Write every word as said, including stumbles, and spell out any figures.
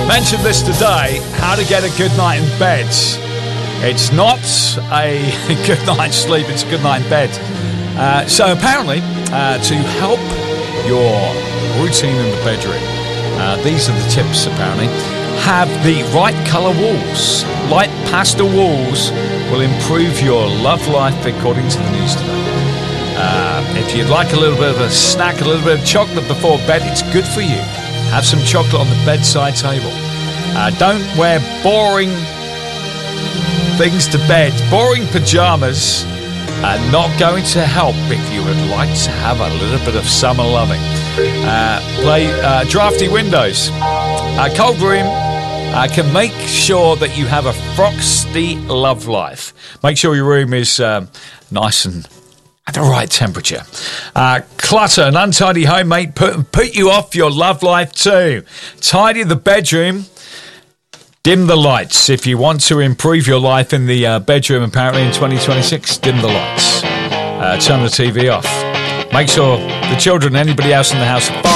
Mentioned this today, how to get a good night in bed. It's not a good night's sleep, it's a good night in bed. Uh, so apparently, uh, to help your routine in the bedroom, uh, these are the tips apparently. Have the right colour walls. Light pastel walls will improve your love life according to the news today. Uh, if you'd like a little bit of a snack, a little bit of chocolate before bed, it's good for you. Have some chocolate on the bedside table. Uh, don't wear boring things to bed. Boring pyjamas are not going to help if you would like to have a little bit of summer loving. Uh, play uh, drafty windows. A cold room uh, can make sure that you have a frosty love life. Make sure your room is um, nice and at the right temperature. Uh, clutter, an untidy home, mate, put, put you off your love life too. Tidy the bedroom. Dim the lights. If you want to improve your life in the uh, bedroom, apparently in twenty twenty-six, dim the lights. Uh, turn the T V off. Make sure the children and anybody else in the house are far